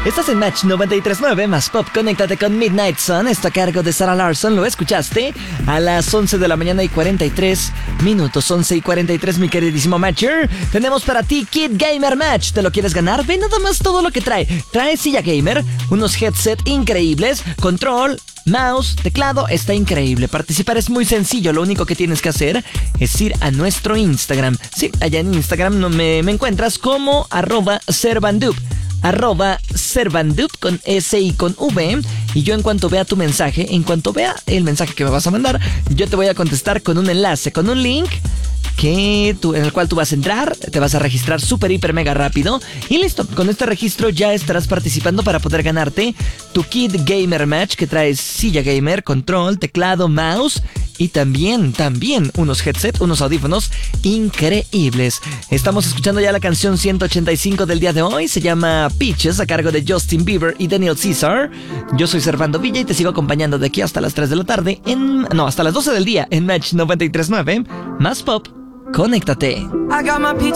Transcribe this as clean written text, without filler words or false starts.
Estás en Match 93.9 más Pop. Conéctate con Midnight Sun. Está a cargo de Sarah Larson. Lo escuchaste a las 11 de la mañana y 43 minutos. 11 y 43, mi queridísimo Matcher. Tenemos para ti Kid Gamer Match. ¿Te lo quieres ganar? Ve nada más todo lo que trae. Trae silla gamer, unos headset increíbles, control, mouse, teclado, está increíble. Participar es muy sencillo, lo único que tienes que hacer es ir a nuestro Instagram. Sí, allá en Instagram me encuentras como @Servandup. @Servandup con S y con V. Y yo en cuanto vea tu mensaje, en cuanto vea el mensaje que me vas a mandar, yo te voy a contestar con un enlace, con un link en el cual tú vas a entrar, te vas a registrar súper, hiper, mega rápido. Y listo, con este registro ya estarás participando para poder ganarte tu Kid Gamer Match, que trae silla gamer, control, teclado, mouse y también unos headset, unos audífonos increíbles. Estamos escuchando ya la canción 185 del día de hoy. Se llama Peaches, a cargo de Justin Bieber y Daniel Caesar. Yo soy Servando Villa y te sigo acompañando de aquí hasta las 3 de la tarde hasta las 12 del día en Match 93.9 más Pop. Conéctate.